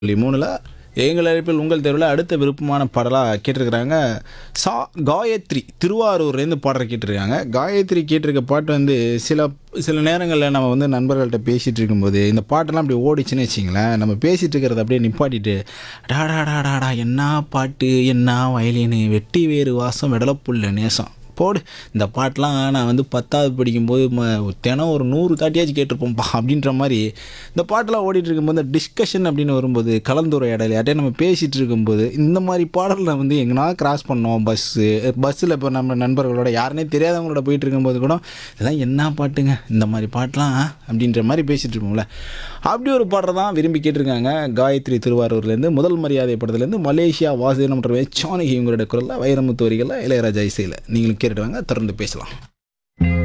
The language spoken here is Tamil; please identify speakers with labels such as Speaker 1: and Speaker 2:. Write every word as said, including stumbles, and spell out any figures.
Speaker 1: மூணில் எங்கள் அழைப்பில் உங்கள் தெருவில் அடுத்த விருப்பமான பாடலாக கேட்டிருக்கிறாங்க. சா காயத்ரி திருவாரூர்லேருந்து பாடல் கேட்டிருக்காங்க. காயத்ரி கேட்டிருக்க பாட்டு வந்து சில சில நேரங்களில் நம்ம வந்து நண்பர்கள்ட்ட பேசிகிட்டு இருக்கும்போது இந்த பாட்டெல்லாம் அப்படி ஓடிச்சுன்னு வச்சிங்களேன், நம்ம பேசிகிட்டு இருக்கிறத அப்படியே நிப்பாட்டிட்டு டாடா டாடாடா என்ன பாட்டு என்ன வயலின்னு வெட்டி வேறு வாசம் வெடலப்புள்ள நேசம் போடு, இந்த பாட்டெலாம் நான் வந்து பத்தாவது படிக்கும்போது ம தினம் ஒரு நூறு தாட்டியாச்சும் கேட்டிருப்போம்ப்பா அப்படின்ற மாதிரி இந்த பாட்டெல்லாம் ஓடிட்டு இருக்கும்போது இந்த டிஸ்கஷன் அப்படின்னு வரும்போது கலந்துரையாடல் யார்ட்டே நம்ம பேசிகிட்டு இருக்கும்போது இந்த மாதிரி பாடலில் வந்து எங்கன்னா கிராஸ் பண்ணோம். பஸ்ஸு பஸ்ஸில் இப்போ நம்ம நண்பர்களோட யாருனே தெரியாதவங்களோட போயிட்டு இருக்கும்போது கூட இதெல்லாம் என்ன பாட்டுங்க இந்த மாதிரி பாட்டெலாம் அப்படின்ற மாதிரி பேசிகிட்டு இருக்கோம்ல, அப்படி ஒரு பாடலை தான் விரும்பி கேட்டிருக்காங்க. காயத்ரி திருவாரூர்லேருந்து முதல் மரியாதை படத்துலேருந்து மலேசியா வாசுதேவன் மற்றும் சானகி இவங்களோட குரலில் வைரமுத்து வரிகளில் இளையராஜா இசையில் நீங்களும் கேட்டுட்டு வாங்க, தொடர்ந்து பேசலாம்.